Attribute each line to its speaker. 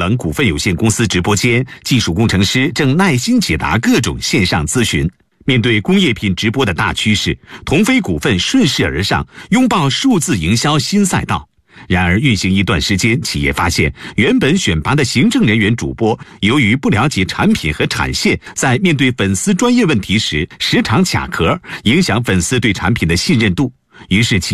Speaker 1: 能股份有限公司直播间，技术工程师正耐心解答各种线上咨询。面对工业品直播的大趋势，同飞股份顺势而上，拥抱数字营销新赛道。然而运行一段时间，企业发现原本选拔的行政人员主播，由于不了解产品和产线，在面对粉丝专业问题时时常卡壳，影响粉丝对产品的信任度。于是企